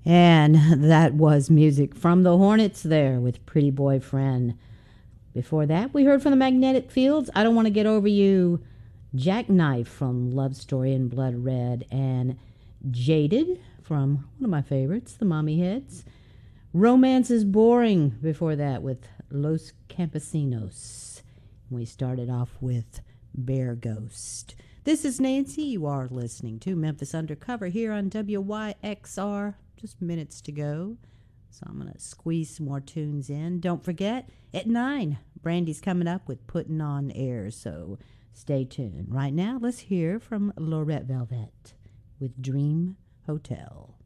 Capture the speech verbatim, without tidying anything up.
And that was music from the Hornets there with Pretty Boyfriend. Before that, we heard from the Magnetic Fields, I Don't Want to Get Over You, Jackknife from Love Story and Blood Red, and Jaded from one of my favorites, the Mommy Heads. Romance is Boring before that with Los Campesinos. We started off with Bear Ghost. This is Nancy. You are listening to Memphis Undercover here on W Y X R. Just minutes to go. So I'm going to squeeze some more tunes in. Don't forget, at nine, Brandy's coming up with Putting on Air. So stay tuned. Right now, let's hear from Lorette Velvet with Dream Hotel.